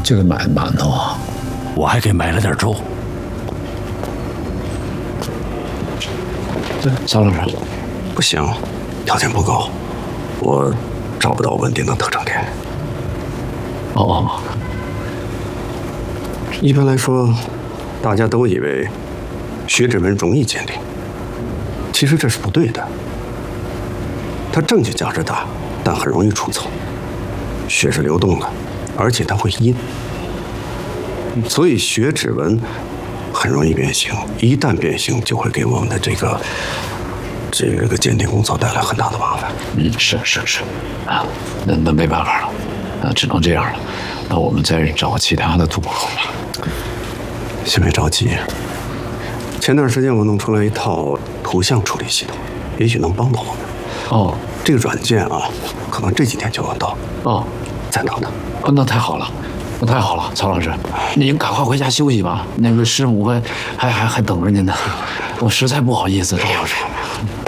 就给买馒头啊。 我还给买了点粥。 对，曹老师， 不行，条件不够，我找不到稳定的特征点。 哦， 一般来说，大家都以为血指纹容易鉴定，其实这是不对的。它证据价值大，但很容易出错。血是流动的，而且它会阴，所以血指纹很容易变形。一旦变形，就会给我们的这个鉴定工作带来很大的麻烦。 是，啊，那没办法了，啊，只能这样了。那我们再找其他的突破口吧。 先别着急，前段时间我弄出来一套图像处理系统，也许能帮到我们。 哦， 这个软件啊，可能这几天就能到。 哦， 再等等。 哦，那太好了，曹老师，您赶快回家休息吧。那个师母还等着您呢，我实在不好意思，曹老师。